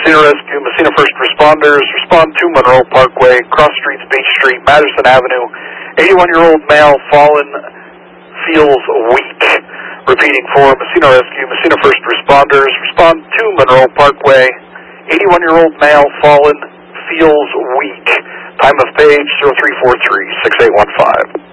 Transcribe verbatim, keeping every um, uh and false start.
Messina Rescue, Messina First Responders, respond to Monroe Parkway, cross streets, Beach Street, Madison Avenue. eighty-one-year-old male fallen, feels weak. Repeating for Messina Rescue, Messina First Responders, respond to Monroe Parkway. eighty-one-year-old male fallen, feels weak. Time of page zero three four three, six eight one five.